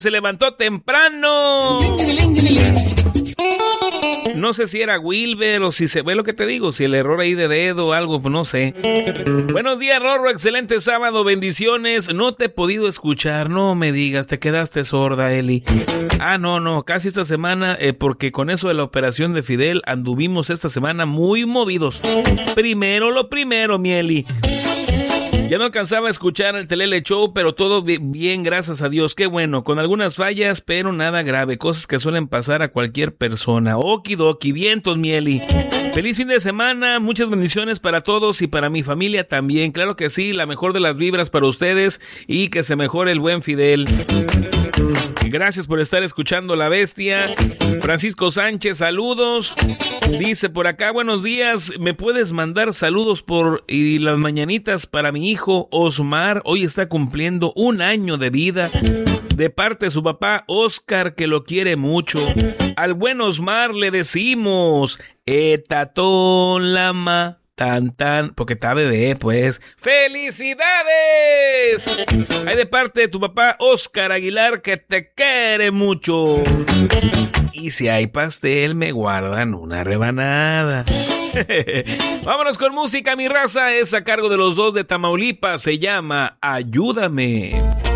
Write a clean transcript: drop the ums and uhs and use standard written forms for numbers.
Se levantó temprano. No sé si era Wilber o si se ve lo que te digo, si el error ahí de dedo o algo, pues no sé. Buenos días, Rorro, excelente sábado, bendiciones. No te he podido escuchar, no me digas, te quedaste sorda, Eli. No, casi esta semana, porque con eso de la operación de Fidel anduvimos esta semana muy movidos. Primero lo primero, mi Eli. Ya no alcanzaba a escuchar el Telele Show, pero todo bien, gracias a Dios. Qué bueno, con algunas fallas, pero nada grave. Cosas que suelen pasar a cualquier persona. Okidoki, vientos, mieli. Feliz fin de semana, muchas bendiciones para todos y para mi familia también. Claro que sí, la mejor de las vibras para ustedes y que se mejore el buen Fidel. Gracias por estar escuchando La Bestia. Francisco Sánchez, saludos. Dice por acá, buenos días, ¿me puedes mandar saludos y las mañanitas para mi hijo Osmar? Hoy está cumpliendo 1 año de vida. De parte de su papá Oscar, que lo quiere mucho. Al buen Osmar le decimos, etatón lama. Tan, porque está bebé, pues. ¡Felicidades! Hay de parte de tu papá Oscar Aguilar, que te quiere mucho. Y si hay pastel, me guardan una rebanada. Vámonos con música, mi raza. Es a cargo de los dos de Tamaulipas. Se llama Ayúdame.